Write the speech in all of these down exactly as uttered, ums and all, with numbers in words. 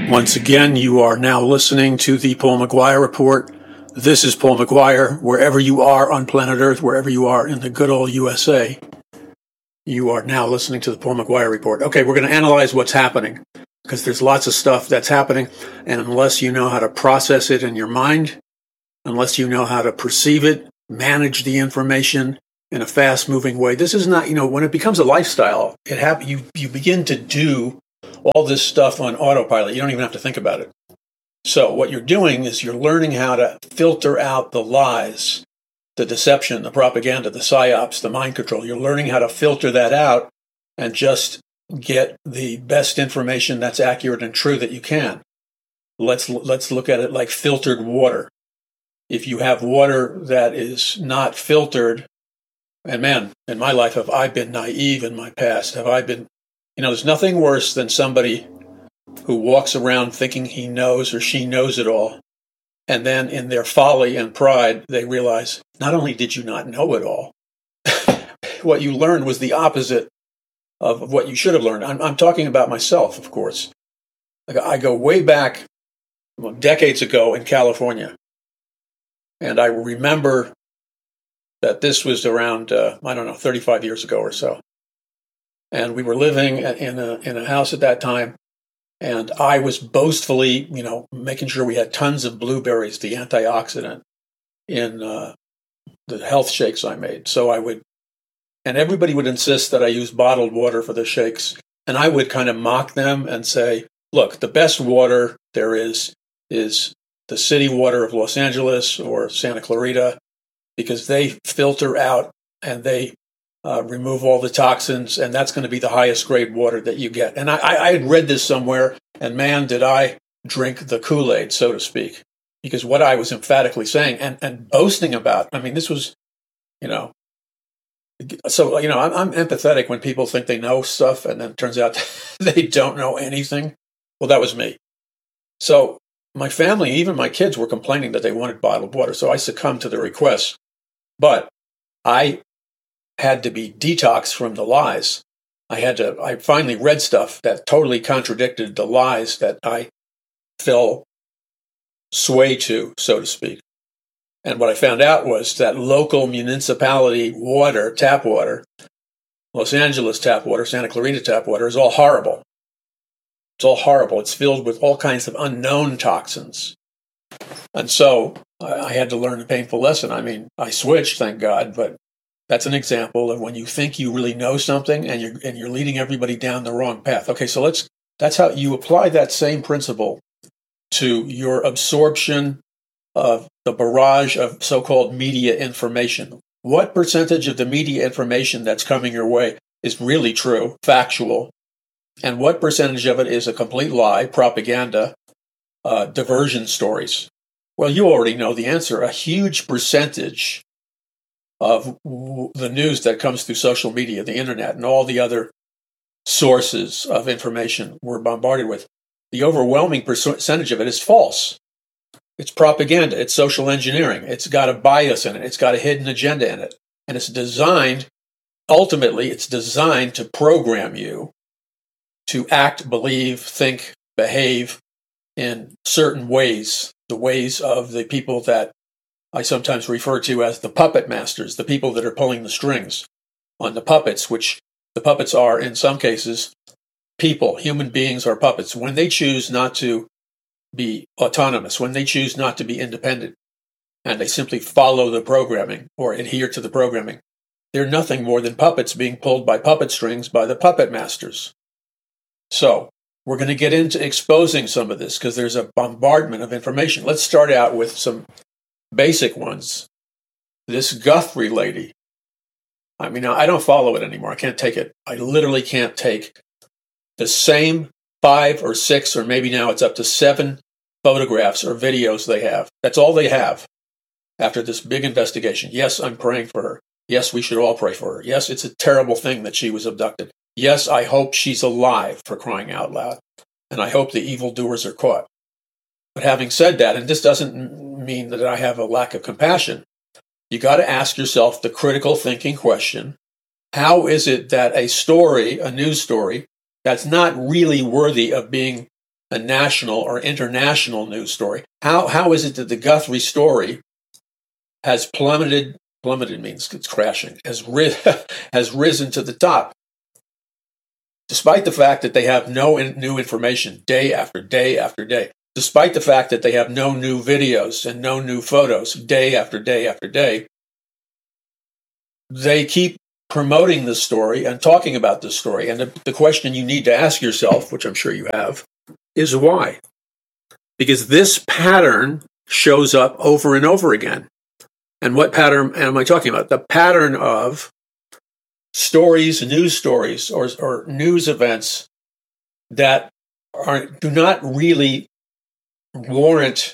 Once again, you are now listening to the Paul McGuire Report. This is Paul McGuire. Wherever you are on planet Earth, wherever you are in the good old U S A, you are now listening to the Paul McGuire Report. Okay, we're going to analyze what's happening because there's lots of stuff that's happening, and unless you know how to process it in your mind, unless you know how to perceive it, manage the information in a fast-moving way, this is not, you know, when it becomes a lifestyle, it hap- you, you begin to do all this stuff on autopilot. You don't even have to think about it. So what you're doing is you're learning how to filter out the lies, the deception, the propaganda, the psyops, the mind control. You're learning how to filter that out and just get the best information that's accurate and true that you can. Let's let's look at it like filtered water. If you have water that is not filtered, and man, in my life, have I been naive in my past? Have I been, you know, there's nothing worse than somebody who walks around thinking he knows or she knows it all. And then in their folly and pride, they realize not only did you not know it all, what you learned was the opposite of what you should have learned. I'm, I'm talking about myself, of course. Like I go way back, well, decades ago in California. And I remember that this was around, uh, I don't know, thirty-five years ago or so. And we were living in a in a house at that time. And I was boastfully, you know, making sure we had tons of blueberries, the antioxidant, in uh, the health shakes I made. So I would, and everybody would insist that I use bottled water for the shakes. And I would kind of mock them and say, look, the best water there is is the city water of Los Angeles or Santa Clarita, because they filter out and they Uh, remove all the toxins, and that's going to be the highest grade water that you get. And I, I had read this somewhere, and man, did I drink the Kool-Aid, so to speak, because what I was emphatically saying and, and boasting about, I mean, this was, you know, so, you know, I'm, I'm empathetic when people think they know stuff, and then it turns out they don't know anything. Well, that was me. So my family, even my kids, were complaining that they wanted bottled water, so I succumbed to the request. But I had to be detoxed from the lies. I had to, I finally read stuff that totally contradicted the lies that I fell sway to, so to speak. And what I found out was that local municipality water, tap water, Los Angeles tap water, Santa Clarita tap water, is all horrible. It's all horrible. It's filled with all kinds of unknown toxins. And so I had to learn a painful lesson. I mean, I switched, thank God, but that's an example of when you think you really know something and you're and you're leading everybody down the wrong path. Okay, so let's that's how you apply that same principle to your absorption of the barrage of so-called media information. What percentage of the media information that's coming your way is really true, factual, and what percentage of it is a complete lie, propaganda, uh, diversion stories? Well, you already know the answer. A huge percentage of the news that comes through social media, the internet, and all the other sources of information we're bombarded with, the overwhelming percentage of it is false. It's propaganda. It's social engineering. It's got a bias in it. It's got a hidden agenda in it. And it's designed, ultimately, it's designed to program you to act, believe, think, behave in certain ways, the ways of the people that I sometimes refer to as the puppet masters, the people that are pulling the strings on the puppets, which the puppets are, in some cases, people. Human beings are puppets. When they choose not to be autonomous, when they choose not to be independent, and they simply follow the programming or adhere to the programming, they're nothing more than puppets being pulled by puppet strings by the puppet masters. So we're going to get into exposing some of this because there's a bombardment of information. Let's start out with some basic ones. This Guthrie lady. I mean, I don't follow it anymore. I can't take it. I literally can't take the same five or six, or maybe now it's up to seven photographs or videos they have. That's all they have after this big investigation. Yes, I'm praying for her. Yes, we should all pray for her. Yes, it's a terrible thing that she was abducted. Yes, I hope she's alive, for crying out loud. And I hope the evildoers are caught. But having said that, and this doesn't mean that I have a lack of compassion, you got to ask yourself the critical thinking question: how is it that a story, a news story, that's not really worthy of being a national or international news story? How how is it that the Guthrie story has plummeted? Plummeted means it's crashing. Has ri- has risen to the top, despite the fact that they have no in- new information day after day after day. Despite the fact that they have no new videos and no new photos day after day after day, they keep promoting this story and talking about this story. And the, the question you need to ask yourself, which I'm sure you have, is why? Because this pattern shows up over and over again. And what pattern am I talking about? The pattern of stories, news stories, or, or news events that are do not really warrant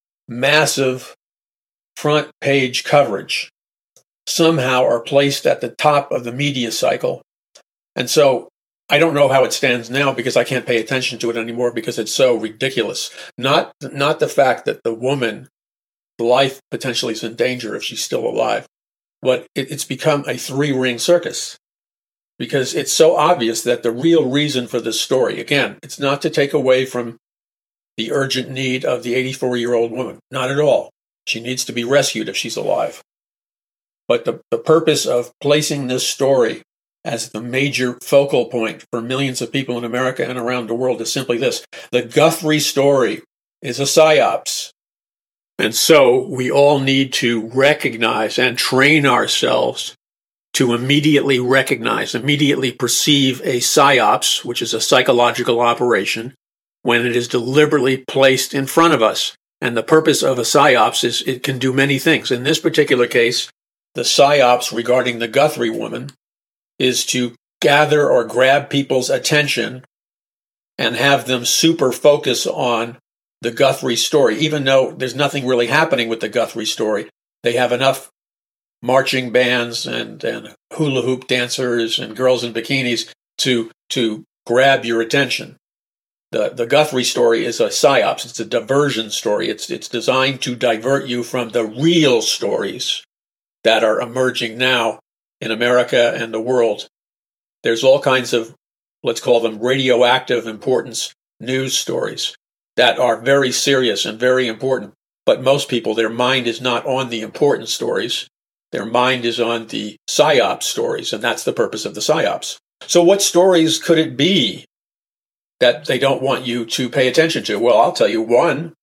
massive front page coverage, somehow are placed at the top of the media cycle. And so I don't know how it stands now because I can't pay attention to it anymore because it's so ridiculous. Not, not the fact that the woman, life potentially is in danger if she's still alive, but it, it's become a three-ring circus because it's so obvious that the real reason for this story, again, it's not to take away from the urgent need of the eighty-four-year-old woman. Not at all. She needs to be rescued if she's alive. But the, the purpose of placing this story as the major focal point for millions of people in America and around the world is simply this. The Guthrie story is a psyops. And so we all need to recognize and train ourselves to immediately recognize, immediately perceive a psyops, which is a psychological operation, when it is deliberately placed in front of us. And the purpose of a psyops is it can do many things. In this particular case, the psyops regarding the Guthrie woman is to gather or grab people's attention and have them super focus on the Guthrie story. Even though there's nothing really happening with the Guthrie story, they have enough marching bands and, and hula hoop dancers and girls in bikinis to, to grab your attention. The, the Guthrie story is a psyops. It's a diversion story. It's, it's designed to divert you from the real stories that are emerging now in America and the world. There's all kinds of, let's call them radioactive importance news stories that are very serious and very important. But most people, their mind is not on the important stories. Their mind is on the psyops stories, and that's the purpose of the psyops. So what stories could it be that they don't want you to pay attention to? Well, I'll tell you one.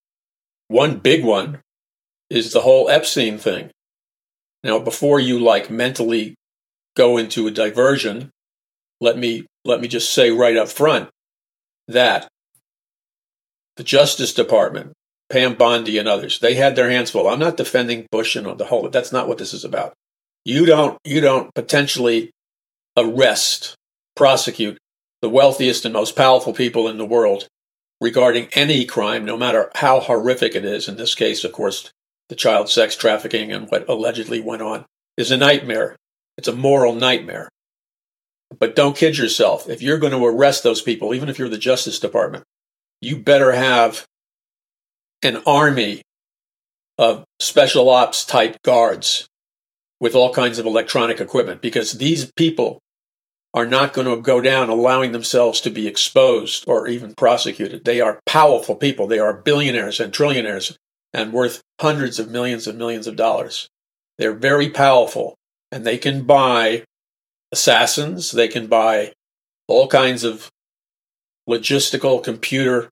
One big one is the whole Epstein thing. Now, before you like mentally go into a diversion, let me let me just say right up front that the Justice Department, Pam Bondi and others, they had their hands full. I'm not defending Bush and the whole. That's not what this is about. You don't you don't potentially arrest, prosecute the wealthiest and most powerful people in the world regarding any crime, no matter how horrific it is. In this case, of course, the child sex trafficking and what allegedly went on is a nightmare. It's a moral nightmare. But don't kid yourself. If you're going to arrest those people, even if you're the Justice Department, you better have an army of special ops type guards with all kinds of electronic equipment, because these people are not going to go down allowing themselves to be exposed or even prosecuted. They are powerful people. They are billionaires and trillionaires and worth hundreds of millions and millions of dollars. They're very powerful, and they can buy assassins. They can buy all kinds of logistical, computer,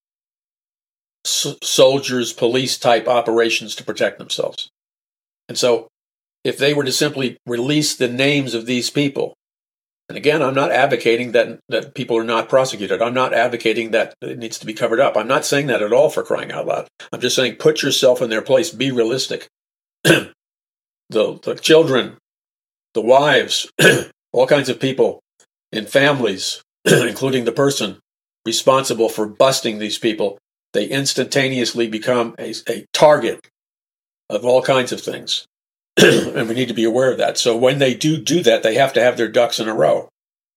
s- soldiers, police type operations to protect themselves. And so if they were to simply release the names of these people, and again, I'm not advocating that, that people are not prosecuted. I'm not advocating that it needs to be covered up. I'm not saying that at all, for crying out loud. I'm just saying put yourself in their place. Be realistic. the, the children, the wives, all kinds of people in families, including the person responsible for busting these people, they instantaneously become a, a target of all kinds of things. And we need to be aware of that. So when they do do that, they have to have their ducks in a row.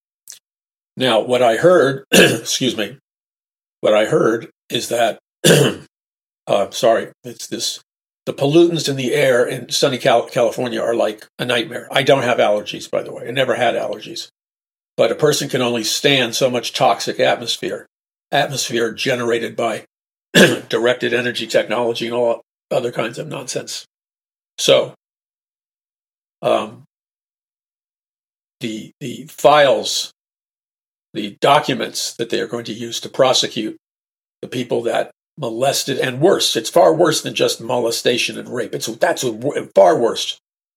Now, what I heard, excuse me, what I heard is that, uh, sorry, it's this, the pollutants in the air in sunny Cal- California are like a nightmare. I don't have allergies, by the way. I never had allergies. But a person can only stand so much toxic atmosphere. atmosphere generated by directed energy technology and all other kinds of nonsense. So, um, the the files, the documents that they are going to use to prosecute the people that molested, and worse, it's far worse than just molestation and rape. It's that's far worse.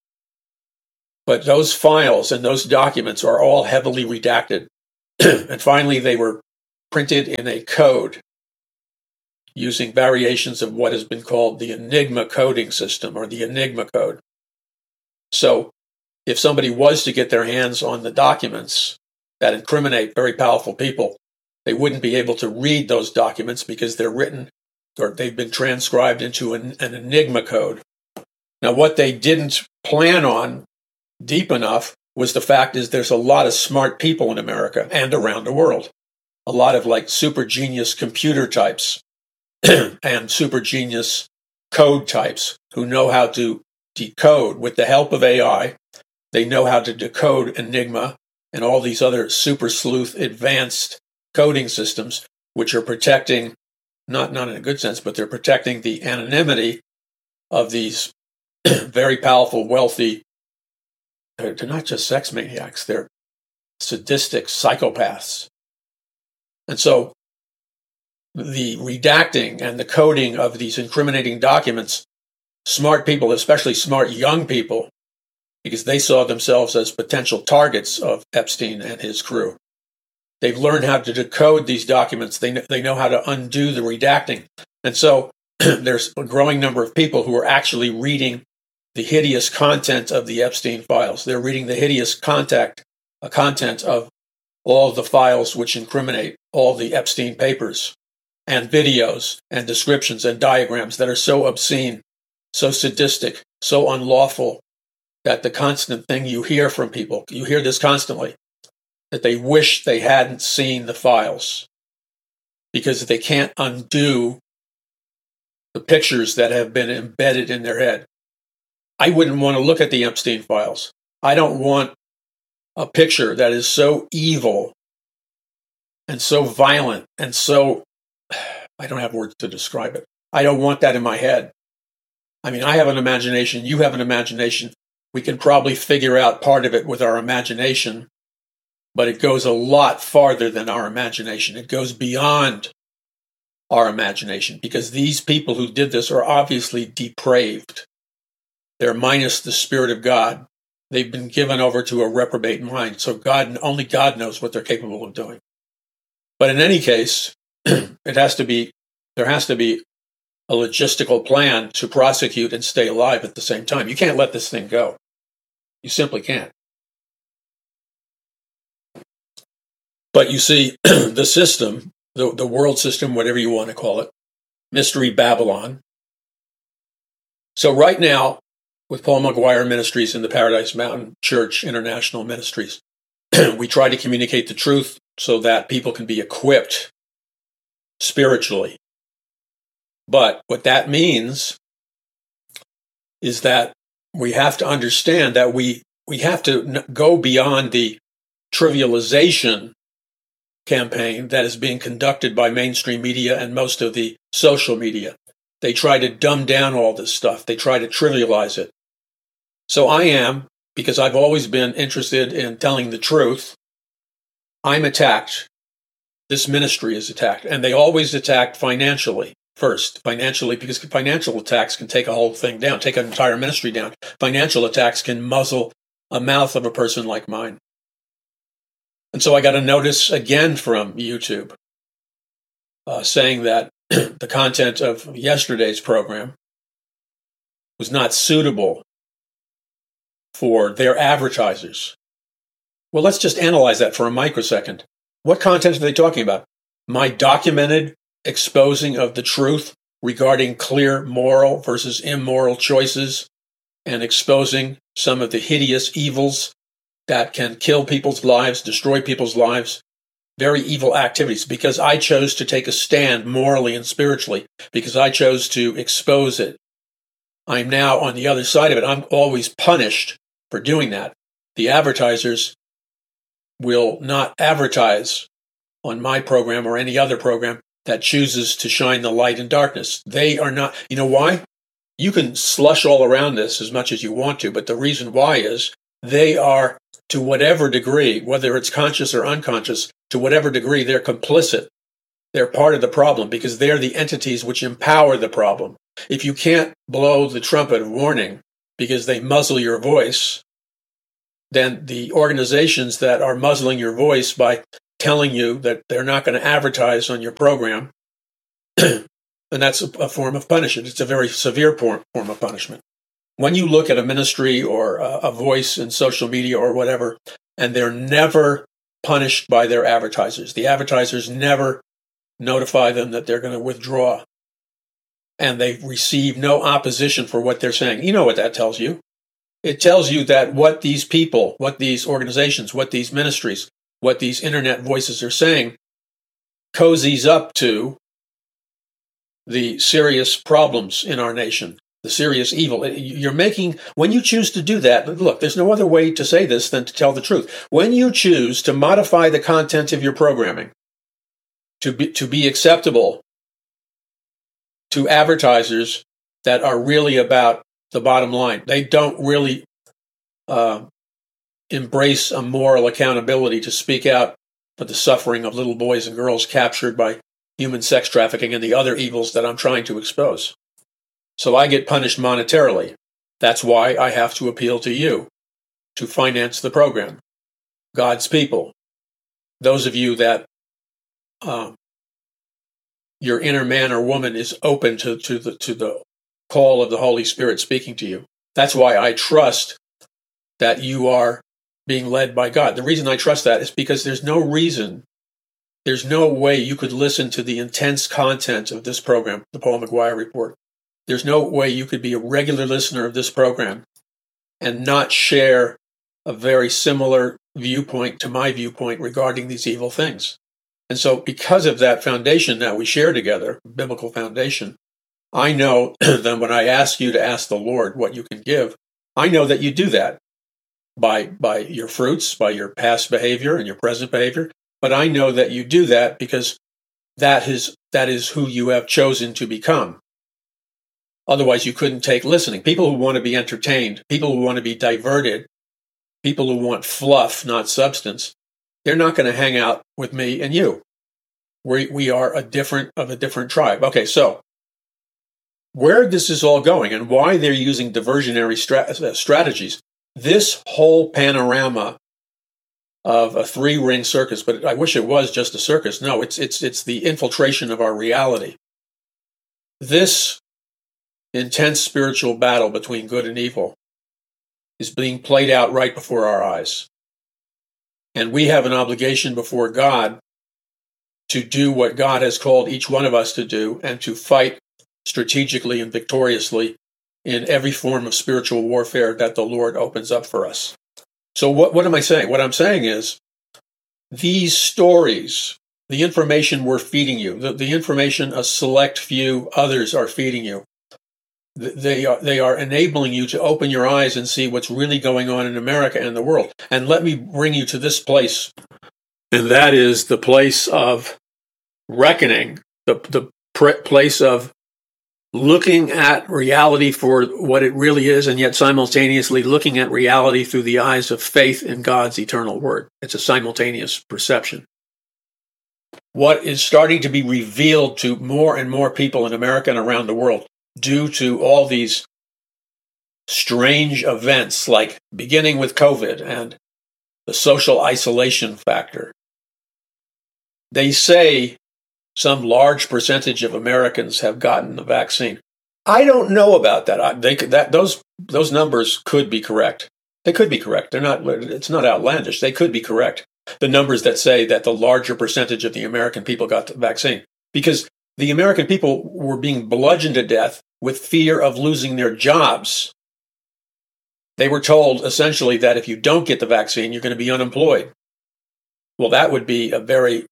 But those files and those documents are all heavily redacted. And finally, they were printed in a code using variations of what has been called the Enigma coding system, or the Enigma code. So if somebody was to get their hands on the documents that incriminate very powerful people, they wouldn't be able to read those documents because they're written, or they've been transcribed into an, an Enigma code. Now, what they didn't plan on deep enough was the fact is there's a lot of smart people in America and around the world. A lot of like super genius computer types and super genius code types who know how to decode with the help of A I. They know how to decode Enigma and all these other super sleuth advanced coding systems, which are protecting, not, not in a good sense, but they're protecting the anonymity of these very powerful, wealthy, they're not just sex maniacs, they're sadistic psychopaths. And so the redacting and the coding of these incriminating documents, smart people, especially smart young people, because they saw themselves as potential targets of Epstein and his crew. They've learned how to decode these documents. They, they know how to undo the redacting. And so there's a growing number of people who are actually reading the hideous content of the Epstein files. They're reading the hideous contact, uh, content of all the files which incriminate all the Epstein papers and videos and descriptions and diagrams that are so obscene, so sadistic, so unlawful, that the constant thing you hear from people, you hear this constantly, that they wish they hadn't seen the files because they can't undo the pictures that have been embedded in their head. I wouldn't want to look at the Epstein files. I don't want a picture that is so evil and so violent and so, I don't have words to describe it. I don't want that in my head. I mean, I have an imagination. You have an imagination. We can probably figure out part of it with our imagination, but it goes a lot farther than our imagination. It goes beyond our imagination because these people who did this are obviously depraved. They're minus the Spirit of God. They've been given over to a reprobate mind. So God, only God knows what they're capable of doing. But in any case, it has to be, there has to be a logistical plan to prosecute and stay alive at the same time. You can't let this thing go. You simply can't. But you see, the system, the, the world system, whatever you want to call it, Mystery Babylon. So right now, with Paul McGuire Ministries and the Paradise Mountain Church International Ministries, we try to communicate the truth so that people can be equipped spiritually. But what that means is that we have to understand that we, we have to go beyond the trivialization campaign that is being conducted by mainstream media and most of the social media. They try to dumb down all this stuff. They try to trivialize it. So I am, because I've always been interested in telling the truth, I'm attacked. This ministry is attacked. And they always attack financially first. Financially, because financial attacks can take a whole thing down, take an entire ministry down. Financial attacks can muzzle a mouth of a person like mine. And so I got a notice again from YouTube uh, saying that the content of yesterday's program was not suitable for their advertisers. Well, let's just analyze that for a microsecond. What content are they talking about? My documented exposing of the truth regarding clear moral versus immoral choices and exposing some of the hideous evils that can kill people's lives, destroy people's lives, very evil activities, because I chose to take a stand morally and spiritually, because I chose to expose it. I'm now on the other side of it. I'm always punished for doing that. The advertisers will not advertise on my program or any other program that chooses to shine the light in darkness. They are not, you know why? You can slush all around this as much as you want to, but the reason why is they are, to whatever degree, whether it's conscious or unconscious, to whatever degree they're complicit. They're part of the problem because they're the entities which empower the problem. If you can't blow the trumpet of warning because they muzzle your voice, then the organizations that are muzzling your voice by telling you that they're not going to advertise on your program, and that's a, a form of punishment. It's a very severe form, form of punishment. When you look at a ministry or a, a voice in social media or whatever, and they're never punished by their advertisers, the advertisers never notify them that they're going to withdraw, and they receive no opposition for what they're saying. You know what that tells you? It tells you that what these people, what these organizations, what these ministries, what these internet voices are saying cozies up to the serious problems in our nation, the serious evil. You're making, when you choose to do that, look, there's no other way to say this than to tell the truth. When you choose to modify the content of your programming to be, to be acceptable to advertisers that are really about the bottom line, they don't really uh, embrace a moral accountability to speak out for the suffering of little boys and girls captured by human sex trafficking and the other evils that I'm trying to expose. So I get punished monetarily. That's why I have to appeal to you to finance the program. God's people, those of you that um, your inner man or woman is open to, to the to the call of the Holy Spirit speaking to you. That's why I trust that you are being led by God. The reason I trust that is because there's no reason, there's no way you could listen to the intense content of this program, the Paul McGuire Report. There's no way you could be a regular listener of this program and not share a very similar viewpoint to my viewpoint regarding these evil things. And so because of that foundation that we share together, biblical foundation, I know that when I ask you to ask the Lord what you can give, I know that you do that by by your fruits, by your past behavior and your present behavior. But I know that you do that because that is that is who you have chosen to become. Otherwise, you couldn't take listening. People who want to be entertained, people who want to be diverted, people who want fluff, not substance, they're not going to hang out with me and you. We we are a different of a different tribe. Okay, so where this is all going and why they're using diversionary stra- strategies, this whole panorama of a three-ring circus, but I wish it was just a circus. No, it's it's it's the infiltration of our reality. This intense spiritual battle between good and evil is being played out right before our eyes. And we have an obligation before God to do what God has called each one of us to do and to fight strategically and victoriously in every form of spiritual warfare that the Lord opens up for us. So what, what am I saying? What I'm saying is these stories, the information we're feeding you, the, the information a select few others are feeding you, they are, they are enabling you to open your eyes and see what's really going on in America and the world. And let me bring you to this place, and that is the place of reckoning, the, the pr- place of looking at reality for what it really is, and yet simultaneously looking at reality through the eyes of faith in God's eternal word. It's a simultaneous perception. What is starting to be revealed to more and more people in America and around the world due to all these strange events, like beginning with COVID and the social isolation factor. They say some large percentage of Americans have gotten the vaccine. I don't know about that. I, they could, that those those numbers could be correct. They could be correct. They're not. It's not outlandish. They could be correct. The numbers that say that the larger percentage of the American people got the vaccine, because the American people were being bludgeoned to death with fear of losing their jobs. They were told essentially that if you don't get the vaccine, you're going to be unemployed. Well, that would be a very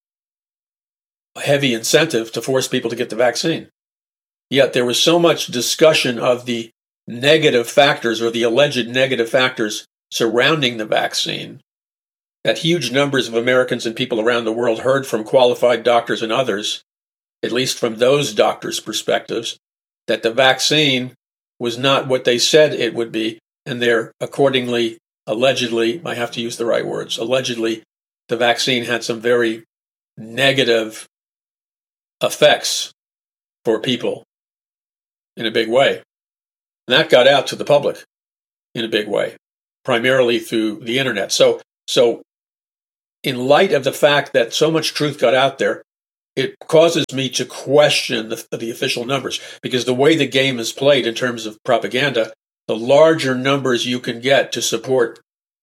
heavy incentive to force people to get the vaccine. Yet there was so much discussion of the negative factors or the alleged negative factors surrounding the vaccine that huge numbers of Americans and people around the world heard from qualified doctors and others, at least from those doctors' perspectives, that the vaccine was not what they said it would be, and they're accordingly, allegedly, I have to use the right words, allegedly, the vaccine had some very negative effects for people in a big way. And that got out to the public in a big way, primarily through the internet. So, so in light of the fact that so much truth got out there, it causes me to question the, the official numbers, because the way the game is played in terms of propaganda, the larger numbers you can get to support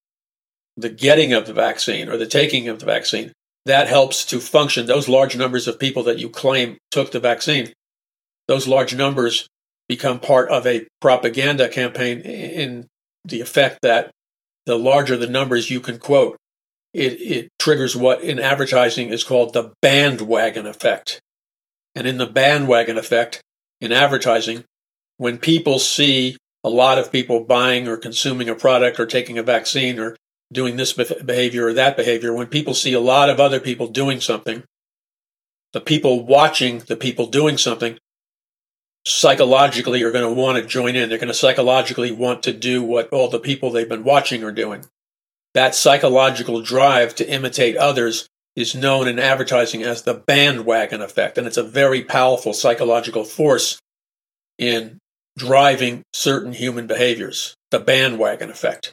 the getting of the vaccine or the taking of the vaccine, that helps to function. Those large numbers of people that you claim took the vaccine, those large numbers become part of a propaganda campaign in the effect that the larger the numbers you can quote, it, it triggers what in advertising is called the bandwagon effect. And in the bandwagon effect in advertising, when people see a lot of people buying or consuming a product or taking a vaccine or doing this behavior or that behavior, when people see a lot of other people doing something, the people watching the people doing something psychologically are going to want to join in. They're going to psychologically want to do what all the people they've been watching are doing. That psychological drive to imitate others is known in advertising as the bandwagon effect, and it's a very powerful psychological force in driving certain human behaviors, the bandwagon effect.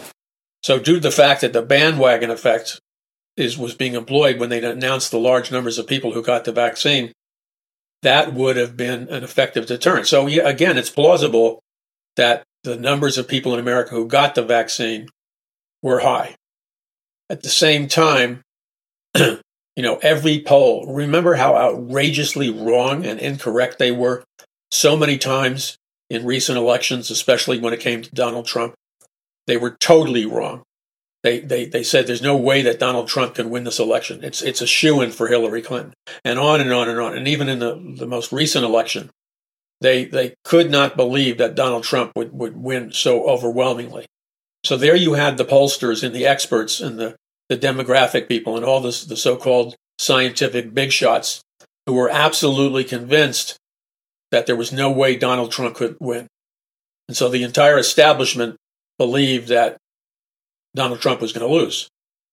So due to the fact that the bandwagon effect is was being employed when they announced the large numbers of people who got the vaccine, that would have been an effective deterrent. So yeah, again, it's plausible that the numbers of people in America who got the vaccine were high. At the same time, you know, every poll, remember how outrageously wrong and incorrect they were so many times in recent elections, especially when it came to Donald Trump. They were totally wrong. They they they said there's no way that Donald Trump can win this election. It's it's a shoo-in for Hillary Clinton, and on and on and on. And even in the, the most recent election, they they could not believe that Donald Trump would, would win so overwhelmingly. So there you had the pollsters and the experts and the, the demographic people and all this, the so-called scientific big shots who were absolutely convinced that there was no way Donald Trump could win. And so the entire establishment believed that Donald Trump was going to lose.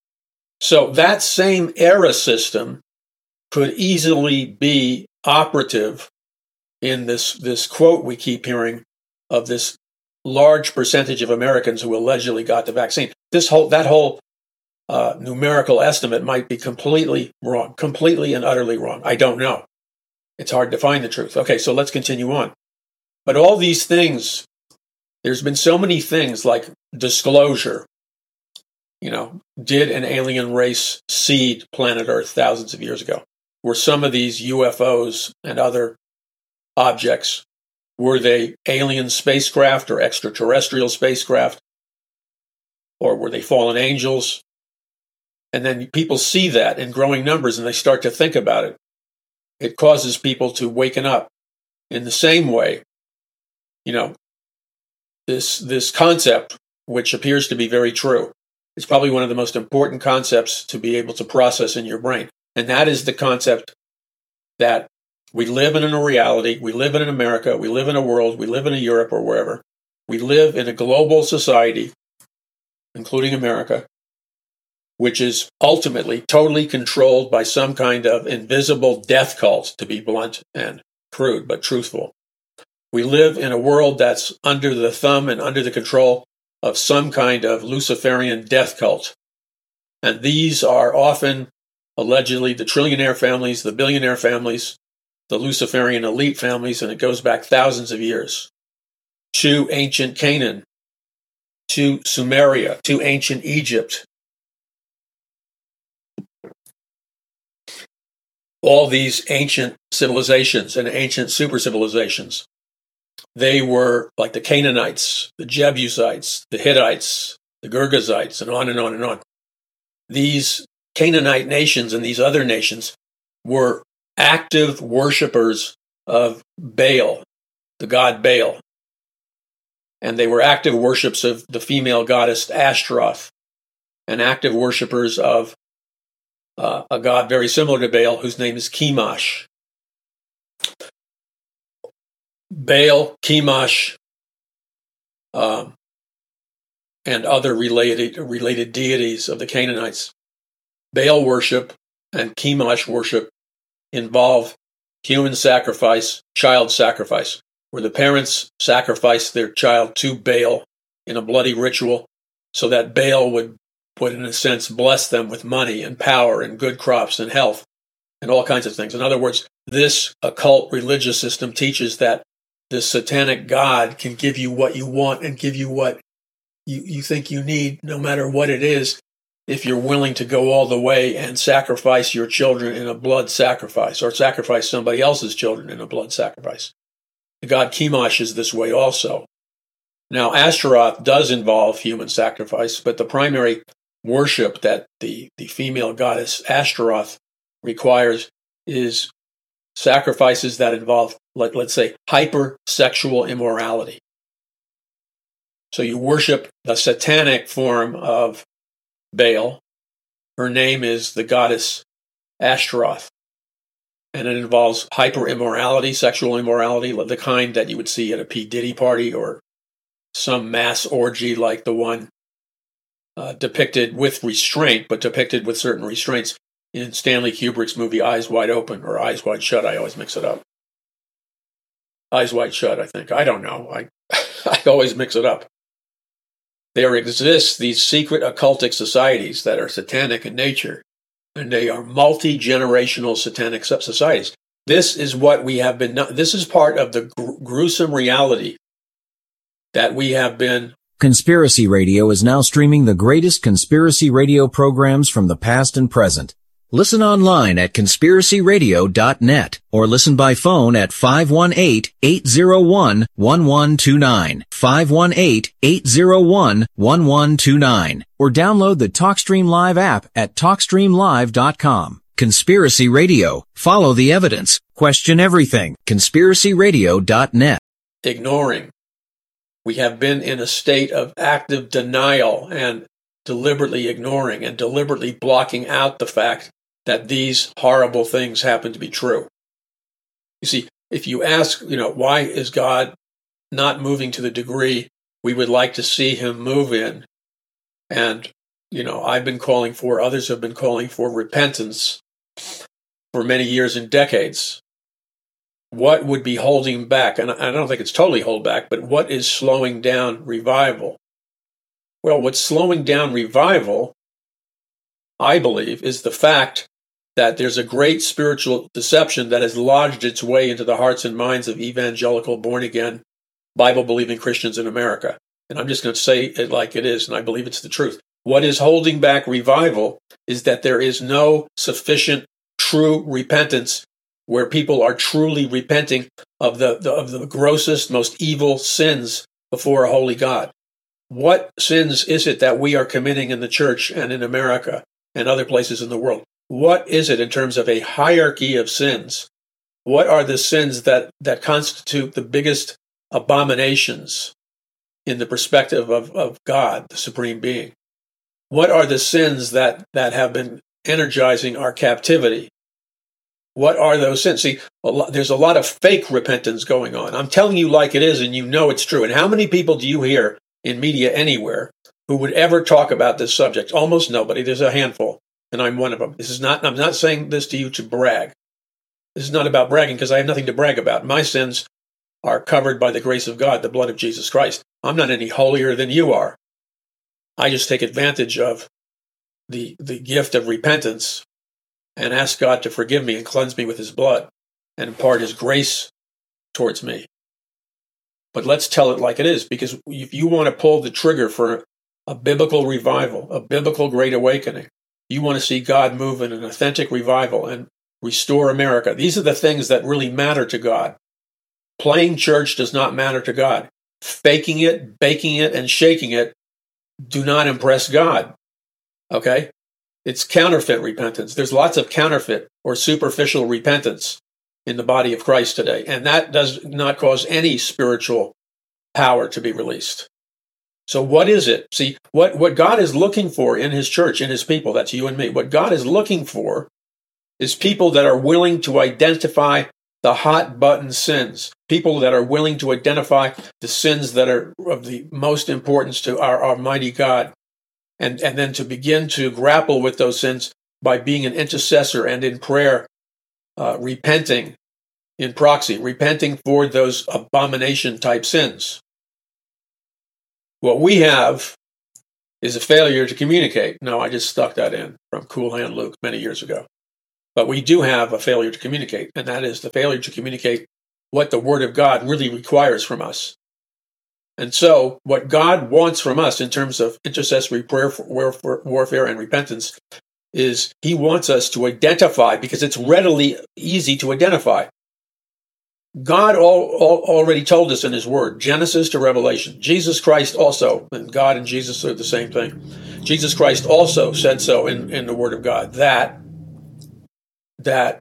So that same era system could easily be operative in this, this quote we keep hearing of this large percentage of Americans who allegedly got the vaccine. This whole, that whole uh, numerical estimate might be completely wrong, completely and utterly wrong. I don't know. It's hard to find the truth. Okay, so let's continue on. But all these things, there's been so many things like disclosure. You know, did an alien race seed planet Earth thousands of years ago? Were some of these U F Os and other objects, were they alien spacecraft or extraterrestrial spacecraft? Or were they fallen angels? And then people see that in growing numbers and they start to think about it. It causes people to waken up. In the same way, you know, this this concept, which appears to be very true, is probably one of the most important concepts to be able to process in your brain. And that is the concept that we live in a reality, we live in America, we live in a world, we live in a Europe or wherever. We live in a global society, including America, which is ultimately totally controlled by some kind of invisible death cult, to be blunt and crude, but truthful. We live in a world that's under the thumb and under the control of some kind of Luciferian death cult. And these are often, allegedly, the trillionaire families, the billionaire families, the Luciferian elite families, and it goes back thousands of years to ancient Canaan, to Sumeria, to ancient Egypt. All these ancient civilizations and ancient super civilizations, they were like the Canaanites, the Jebusites, the Hittites, the Girgazites, and on and on and on. These Canaanite nations and these other nations were active worshippers of Baal, the god Baal. And they were active worships of the female goddess Ashtaroth. and active worshippers of uh, a god very similar to Baal, whose name is Chemosh. Baal, Chemosh, um, and other related related deities of the Canaanites. Baal worship and Chemosh worship involve human sacrifice, child sacrifice, where the parents sacrifice their child to Baal in a bloody ritual so that Baal would, would, in a sense, bless them with money and power and good crops and health and all kinds of things. In other words, this occult religious system teaches that this satanic god can give you what you want and give you what you, you think you need, no matter what it is, if you're willing to go all the way and sacrifice your children in a blood sacrifice, or sacrifice somebody else's children in a blood sacrifice. The god Chemosh is this way also. Now, Ashtaroth does involve human sacrifice, but the primary worship that the, the female goddess Ashtaroth requires is sacrifices that involve, like, let's say, hypersexual immorality. So you worship the satanic form of Baal. Her name is the goddess Ashtaroth, and it involves hyper immorality, sexual immorality, the kind that you would see at a P. Diddy party or some mass orgy like the one uh, depicted with restraint, but depicted with certain restraints in Stanley Kubrick's movie Eyes Wide Open, or Eyes Wide Shut. I always mix it up. Eyes Wide Shut, I think. I don't know. I I always mix it up. There exist these secret occultic societies that are satanic in nature, and they are multi-generational satanic societies. This is what we have been, this is part of the gr- gruesome reality that we have been. Conspiracy Radio is now streaming the greatest conspiracy radio programs from the past and present. Listen online at conspiracy radio dot net or listen by phone at five one eight, eight zero one, one one two nine, five one eight, eight zero one, one one two nine, or download the TalkStream Live app at talk stream live dot com. Conspiracy Radio. Follow the evidence. Question everything. conspiracy radio dot net. Ignoring. We have been in a state of active denial and deliberately ignoring and deliberately blocking out the fact that these horrible things happen to be true. You see, if you ask, you know, why is God not moving to the degree we would like to see him move in? And, you know, I've been calling for, others have been calling for repentance for many years and decades. What would be holding back? And I don't think it's totally hold back, but what is slowing down revival? Well, what's slowing down revival, I believe, is the fact that there's a great spiritual deception that has lodged its way into the hearts and minds of evangelical, born-again, Bible-believing Christians in America. And I'm just going to say it like it is, and I believe it's the truth. What is holding back revival is that there is no sufficient true repentance where people are truly repenting of the, the of the grossest, most evil sins before a holy God. What sins is it that we are committing in the church and in America and other places in the world? What is it in terms of a hierarchy of sins? What are the sins that, that constitute the biggest abominations in the perspective of, of God, the Supreme Being? What are the sins that, that have been energizing our captivity? What are those sins? See, a lot, there's a lot of fake repentance going on. I'm telling you like it is, and you know it's true. And how many people do you hear in media anywhere who would ever talk about this subject? Almost nobody. There's a handful. And I'm one of them. This is not, I'm not saying this to you to brag. This is not about bragging because I have nothing to brag about. My sins are covered by the grace of God, the blood of Jesus Christ. I'm not any holier than you are. I just take advantage of the, the gift of repentance and ask God to forgive me and cleanse me with his blood and impart his grace towards me. But let's tell it like it is, because if you want to pull the trigger for a biblical revival, a biblical great awakening, you want to see God move in an authentic revival and restore America. These are the things that really matter to God. Playing church does not matter to God. Faking it, baking it, and shaking it do not impress God. Okay? It's counterfeit repentance. There's lots of counterfeit or superficial repentance in the body of Christ today, and that does not cause any spiritual power to be released. So what is it? See, what, what God is looking for in his church, in his people, that's you and me, what God is looking for is people that are willing to identify the hot button sins, people that are willing to identify the sins that are of the most importance to our Almighty God, and, and then to begin to grapple with those sins by being an intercessor and in prayer, uh, repenting in proxy, repenting for those abomination type sins. What we have is a failure to communicate. No, I just stuck that in from Cool Hand Luke many years ago. But we do have a failure to communicate, and that is the failure to communicate what the Word of God really requires from us. And so what God wants from us in terms of intercessory prayer, for warfare, and repentance is he wants us to identify, because it's readily easy to identify. God all, all, already told us in his Word, Genesis to Revelation. Jesus Christ also, and God and Jesus are the same thing. Jesus Christ also said so in, in the Word of God, that that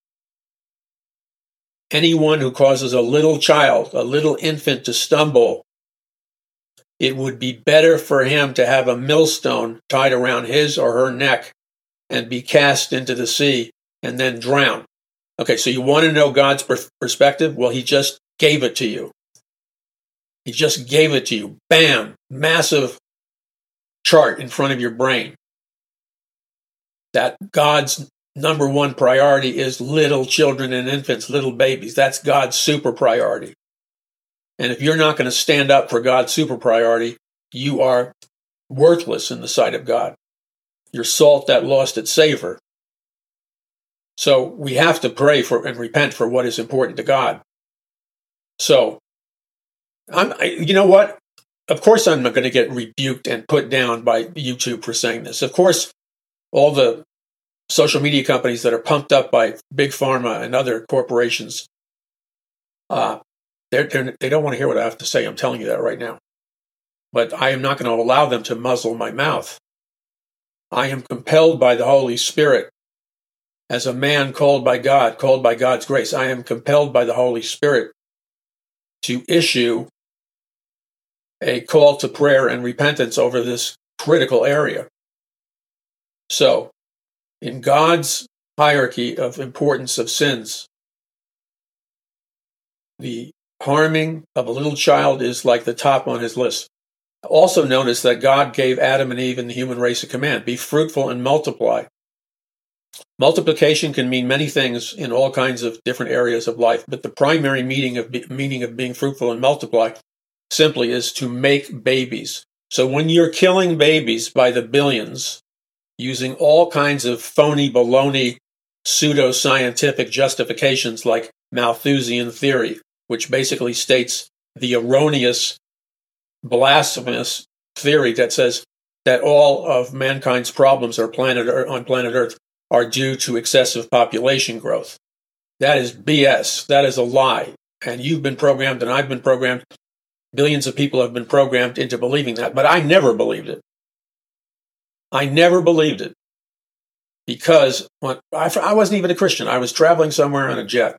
anyone who causes a little child, a little infant to stumble, it would be better for him to have a millstone tied around his or her neck and be cast into the sea and then drown. Okay, so you want to know God's per- perspective? Well, he just gave it to you. He just gave it to you. Bam! Massive chart in front of your brain. That God's number one priority is little children and infants, little babies. That's God's super priority. And if you're not going to stand up for God's super priority, you are worthless in the sight of God. You're salt that lost its savor. So we have to pray for and repent for what is important to God. So, I'm, I, you know what? Of course I'm not going to get rebuked and put down by YouTube for saying this. Of course, all the social media companies that are pumped up by Big Pharma and other corporations, uh, they're, they're, they don't want to hear what I have to say. I'm telling you that right now. But I am not going to allow them to muzzle my mouth. I am compelled by the Holy Spirit. As a man called by God, called by God's grace, I am compelled by the Holy Spirit to issue a call to prayer and repentance over this critical area. So, in God's hierarchy of importance of sins, the harming of a little child is like the top on his list. Also notice that God gave Adam and Eve and the human race a command: be fruitful and multiply. Multiplication can mean many things in all kinds of different areas of life, but the primary meaning of, be, meaning of being fruitful and multiply simply is to make babies. So when you're killing babies by the billions, using all kinds of phony, baloney, pseudo-scientific justifications like Malthusian theory, which basically states the erroneous, blasphemous theory that says that all of mankind's problems are planet on planet Earth are due to excessive population growth. That is B S. That is a lie. And you've been programmed, and I've been programmed. Billions of people have been programmed into believing that. But I never believed it. I never believed it. Because when, I, I wasn't even a Christian. I was traveling somewhere on a jet.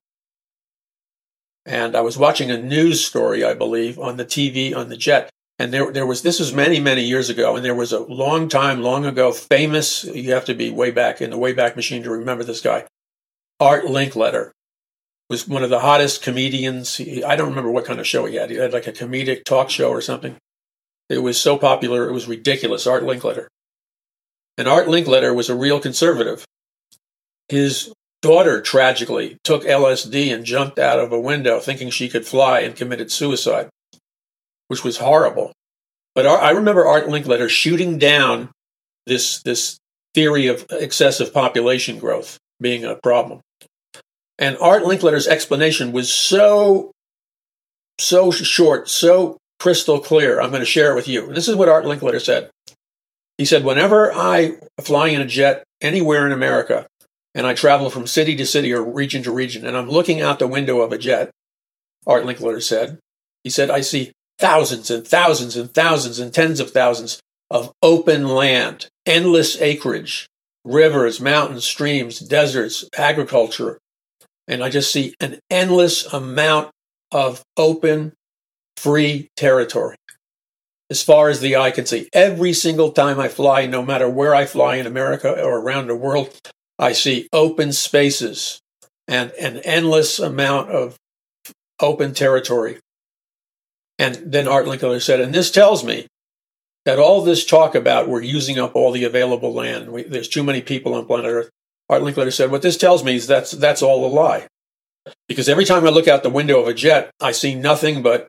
And I was watching a news story, I believe, on the T V on the jet. And there, there was, this was many, many years ago, and there was a long time, long ago, famous, you have to be way back in the Wayback Machine to remember this guy, Art Linkletter. Was one of the hottest comedians. He, I don't remember what kind of show he had. He had like a comedic talk show or something. It was so popular, it was ridiculous, Art Linkletter. And Art Linkletter was a real conservative. His daughter, tragically, took L S D and jumped out of a window thinking she could fly and committed suicide, which was horrible. But I remember Art Linkletter shooting down this, this theory of excessive population growth being a problem. And Art Linkletter's explanation was so, so short, so crystal clear. I'm going to share it with you. This is what Art Linkletter said. He said, whenever I fly in a jet anywhere in America, and I travel from city to city or region to region, and I'm looking out the window of a jet, Art Linkletter said, he said, I see thousands and thousands and thousands and tens of thousands of open land, endless acreage, rivers, mountains, streams, deserts, agriculture. And I just see an endless amount of open, free territory. as far as the eye can see. Every single time I fly, no matter where I fly in America or around the world, I see open spaces and an endless amount of open territory. And then Art Linkletter said, and this tells me that all this talk about we're using up all the available land, we, there's too many people on planet Earth. Art Linkletter said, what this tells me is that's that's all a lie. Because every time I look out the window of a jet, I see nothing but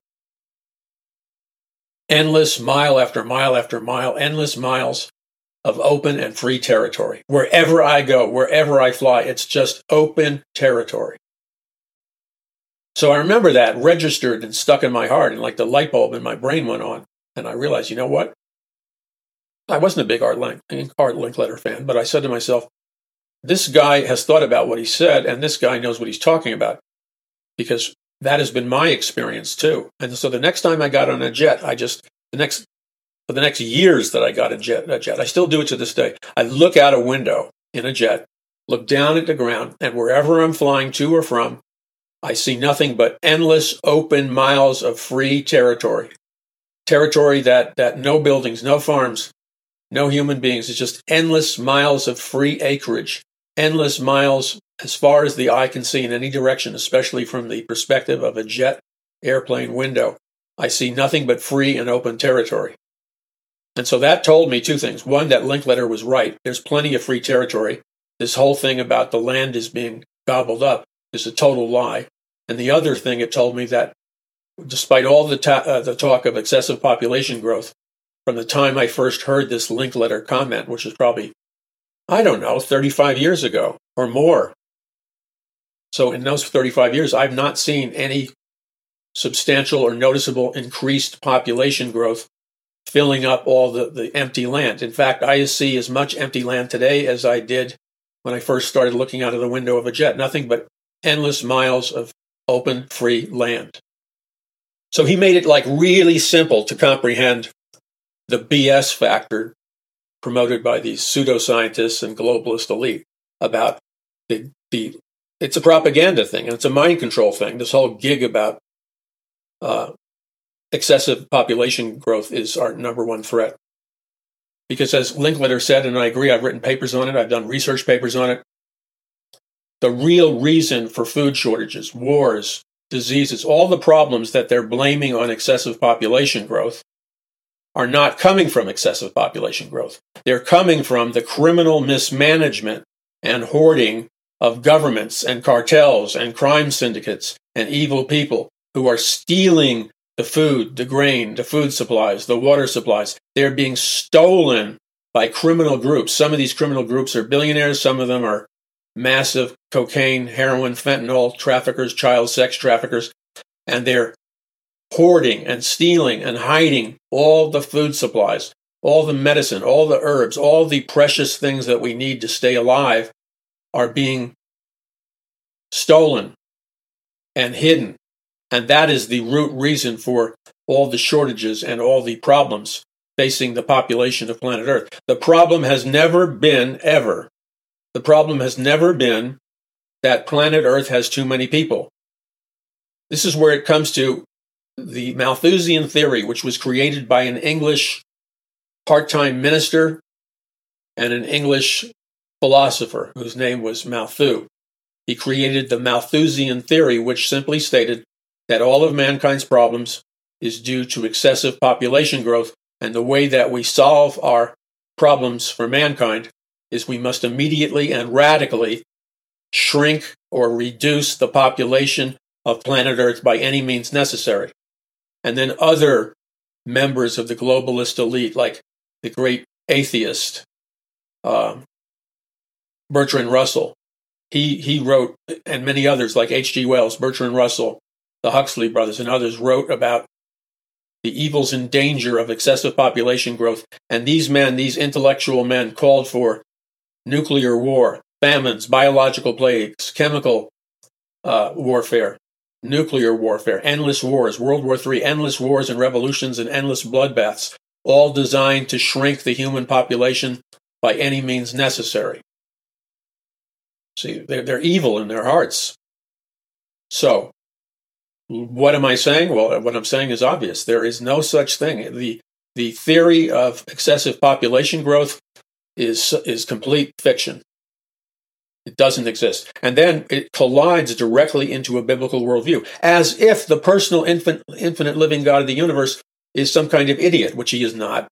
endless mile after mile after mile, endless miles of open and free territory. Wherever I go, wherever I fly, it's just open territory. So I remember that registered and stuck in my heart, and like the light bulb in my brain went on. And I realized, you know what? I wasn't a big Art, Link, Art Linkletter fan, but I said to myself, this guy has thought about what he said, and this guy knows what he's talking about, because that has been my experience too. And so the next time I got on a jet, I just, the next, for the next years that I got a jet, a jet, I still do it to this day. I look out a window in a jet, look down at the ground, and wherever I'm flying to or from, I see nothing but endless open miles of free territory. Territory that, that no buildings, no farms, no human beings. It's just endless miles of free acreage, endless miles as far as the eye can see in any direction, especially from the perspective of a jet airplane window. I see nothing but free and open territory. And so that told me two things. One, that Linkletter was right. There's plenty of free territory. This whole thing about the land is being gobbled up is a total lie. And the other thing, it told me that despite all the, ta- uh, the talk of excessive population growth, from the time I first heard this Linkletter comment, which is probably, I don't know, thirty-five years ago or more. So in those thirty-five years, I've not seen any substantial or noticeable increased population growth filling up all the, the empty land. In fact, I see as much empty land today as I did when I first started looking out of the window of a jet. Nothing but endless miles of open, free land. So he made it like really simple to comprehend the B S factor promoted by these pseudoscientists and globalist elite about the, the it's a propaganda thing and it's a mind control thing. This whole gig about uh, excessive population growth is our number one threat. Because as Linkletter said, and I agree, I've written papers on it, I've done research papers on it, the real reason for food shortages, wars, diseases, all the problems that they're blaming on excessive population growth are not coming from excessive population growth. They're coming from the criminal mismanagement and hoarding of governments and cartels and crime syndicates and evil people who are stealing the food, the grain, the food supplies, the water supplies. They're being stolen by criminal groups. Some of these criminal groups are billionaires. Some of them are massive cocaine, heroin, fentanyl traffickers, child sex traffickers, and they're hoarding and stealing and hiding all the food supplies, all the medicine, all the herbs, all the precious things that we need to stay alive are being stolen and hidden. And that is the root reason for all the shortages and all the problems facing the population of planet Earth. The problem has never been, ever, the problem has never been that planet Earth has too many people. This is where it comes to the Malthusian theory, which was created by an English part-time minister and an English philosopher whose name was Malthus. He created the Malthusian theory, which simply stated that all of mankind's problems is due to excessive population growth, and the way that we solve our problems for mankind is we must immediately and radically shrink or reduce the population of planet Earth by any means necessary. And then other members of the globalist elite, like the great atheist um, Bertrand Russell, he he wrote, and many others like H G Wells, Bertrand Russell, the Huxley brothers, and others wrote about the evils and danger of excessive population growth. And these men, these intellectual men, called for nuclear war, famines, biological plagues, chemical uh, warfare, nuclear warfare, endless wars, World War Three, endless wars and revolutions and endless bloodbaths, all designed to shrink the human population by any means necessary. See, they're, they're evil in their hearts. So, what am I saying? Well, what I'm saying is obvious. There is no such thing. The the theory of excessive population growth is is complete fiction. It doesn't exist. And then it collides directly into a biblical worldview, as if the personal infin- infinite living God of the universe is some kind of idiot, which he is not.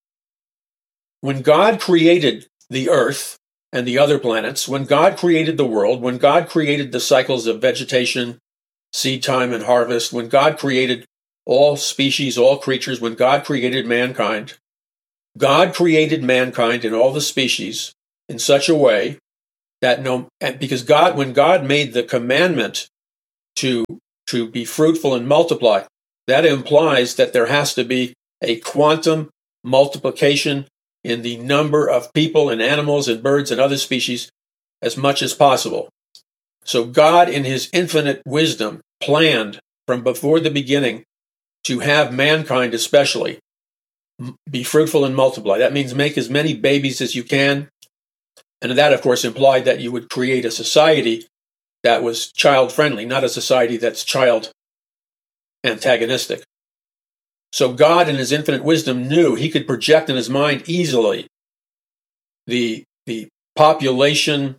When God created the earth and the other planets, when God created the world, when God created the cycles of vegetation, seed time, and harvest, when God created all species, all creatures, when God created mankind, God created mankind and all the species in such a way that no, and because God, when God made the commandment to, to be fruitful and multiply, that implies that there has to be a quantum multiplication in the number of people and animals and birds and other species as much as possible. So God, in his infinite wisdom, planned from before the beginning to have mankind especially be fruitful and multiply. That means make as many babies as you can. And that, of course, implied that you would create a society that was child-friendly, not a society that's child-antagonistic. So God, in his infinite wisdom, knew he could project in his mind easily the, the population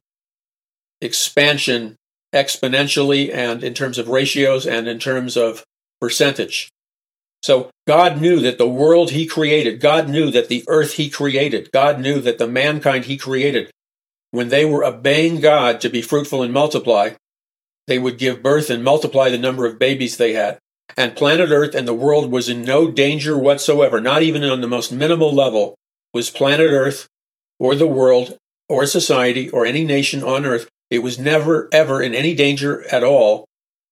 expansion exponentially and in terms of ratios and in terms of percentage. So God knew that the world he created, God knew that the earth he created, God knew that the mankind he created, when they were obeying God to be fruitful and multiply, they would give birth and multiply the number of babies they had. And planet Earth and the world was in no danger whatsoever, not even on the most minimal level, was planet Earth or the world or society or any nation on Earth. It was never, ever in any danger at all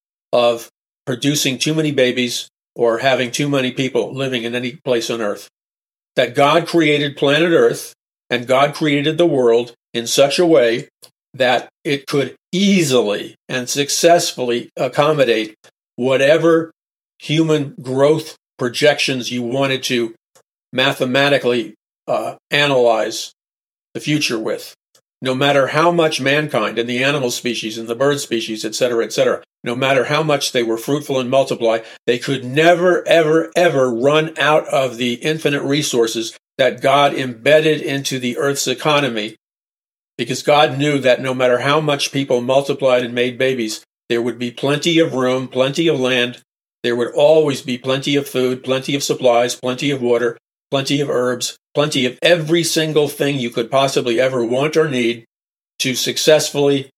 of producing too many babies or having too many people living in any place on Earth. That God created planet Earth and God created the world in such a way that it could easily and successfully accommodate whatever human growth projections you wanted to mathematically uh, analyze the future with. No matter how much mankind and the animal species and the bird species, et cetera, et cetera, no matter how much they were fruitful and multiply, they could never, ever, ever run out of the infinite resources that God embedded into the earth's economy, because God knew that no matter how much people multiplied and made babies, there would be plenty of room, plenty of land, there would always be plenty of food, plenty of supplies, plenty of water, plenty of herbs, plenty of every single thing you could possibly ever want or need to successfully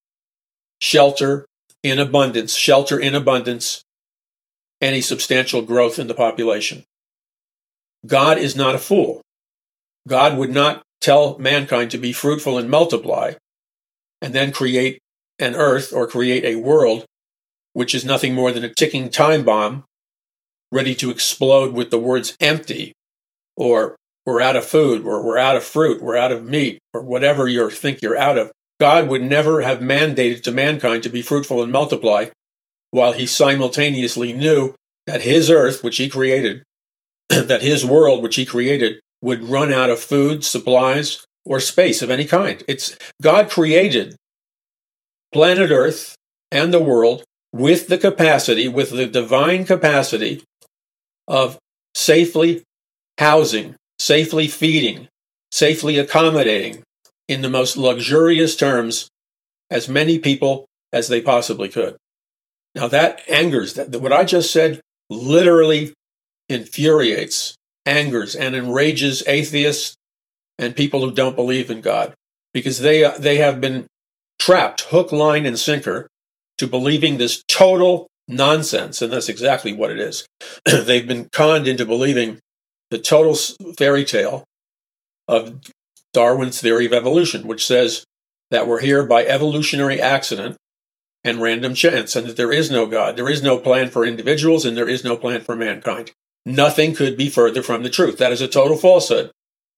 shelter in abundance, shelter in abundance any substantial growth in the population. God is not a fool. God would not tell mankind to be fruitful and multiply and then create an earth or create a world which is nothing more than a ticking time bomb ready to explode with the words empty, or we're out of food, or we're out of fruit, we're out of meat, or whatever you think you're out of. God would never have mandated to mankind to be fruitful and multiply while he simultaneously knew that his earth, which he created, that his world, which he created, would run out of food, supplies, or space of any kind. It's God created planet Earth and the world with the capacity, with the divine capacity of safely housing, safely feeding, safely accommodating in the most luxurious terms as many people as they possibly could. Now that angers, that what I just said literally infuriates, angers, and enrages atheists and people who don't believe in God, because they they have been trapped hook, line, and sinker to believing this total nonsense, and that's exactly what it is. They've been conned into believing the total fairy tale of Darwin's theory of evolution, which says that we're here by evolutionary accident and random chance, and that there is no God, there is no plan for individuals, and there is no plan for mankind. Nothing could be further from the truth. That is a total falsehood.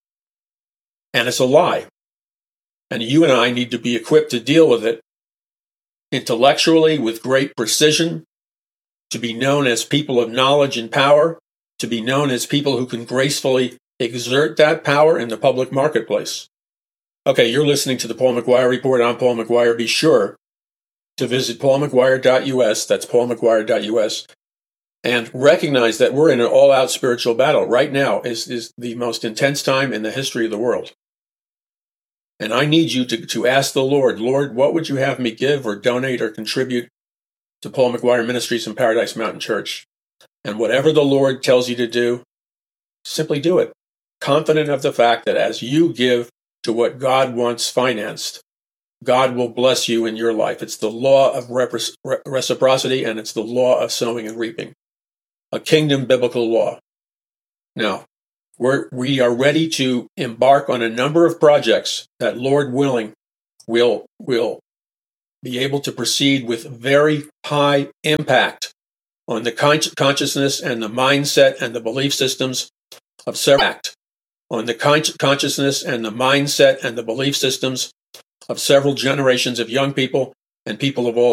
And it's a lie. And you and I need to be equipped to deal with it intellectually with great precision, to be known as people of knowledge and power, to be known as people who can gracefully exert that power in the public marketplace. Okay, you're listening to the Paul McGuire Report. I'm Paul McGuire. Be sure to visit paul mcguire dot u s. That's paul mcguire dot u s. and recognize that we're in an all-out spiritual battle. Right now is, is the most intense time in the history of the world. And I need you to, to ask the Lord, Lord, what would you have me give or donate or contribute to Paul McGuire Ministries and Paradise Mountain Church? And whatever the Lord tells you to do, simply do it. Confident of the fact that as you give to what God wants financed, God will bless you in your life. It's the law of repro- reciprocity, and it's the law of sowing and reaping. A kingdom biblical law. Now, we're, we are ready to embark on a number of projects that, Lord willing, will, will be able to proceed with very high impact on the con- consciousness and the mindset and the belief systems of several act on the con- consciousness and the mindset and the belief systems of several generations of young people and people of all